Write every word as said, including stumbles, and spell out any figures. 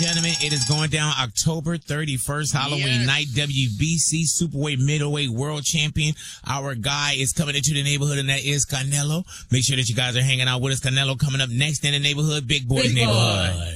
gentlemen, it is going down October thirty-first, Halloween Yes. night. W B C Superweight Middleweight World Champion. Our guy is coming into the neighborhood, and that is Canelo. Make sure that you guys are hanging out with us. Canelo coming up next in the neighborhood, Big Boy's Big neighborhood. Boy.